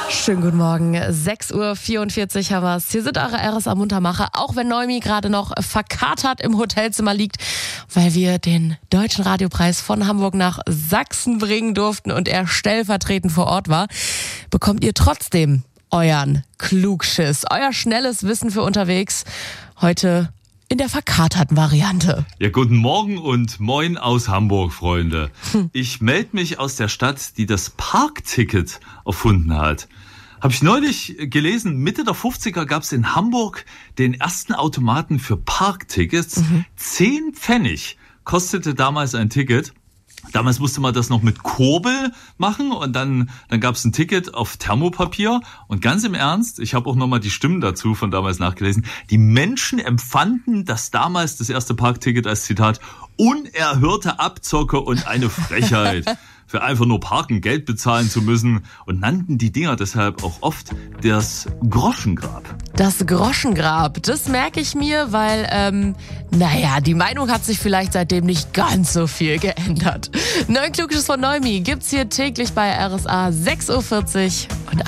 Schönen guten Morgen, 6.44 Uhr haben wir es. Hier sind eure RSA-Muntermacher, auch wenn Noemi gerade noch verkatert im Hotelzimmer liegt, weil wir den Deutschen Radiopreis von Hamburg nach Sachsen bringen durften und er stellvertretend vor Ort war, bekommt ihr trotzdem euren Klugschiss, euer schnelles Wissen für unterwegs. Heute in der verkaterten Variante. Ja, guten Morgen und moin aus Hamburg, Freunde. Ich melde mich aus der Stadt, die das Parkticket erfunden hat. Habe ich neulich gelesen, Mitte der 50er gab es in Hamburg den ersten Automaten für Parktickets. 10 Pfennig kostete damals ein Ticket. Damals musste man das noch mit Kurbel machen und dann gab es ein Ticket auf Thermopapier. Und ganz im Ernst, ich habe auch nochmal die Stimmen dazu von damals nachgelesen, die Menschen empfanden das damals, das erste Parkticket, als Zitat, unerhörte Abzocke und eine Frechheit. Für einfach nur parken, Geld bezahlen zu müssen und nannten die Dinger deshalb auch oft das Groschengrab. Das Groschengrab, das merke ich mir, weil, die Meinung hat sich vielleicht seitdem nicht ganz so viel geändert. Neuen Klugschiss von Noemi gibt's hier täglich bei RSA 6.40 Uhr und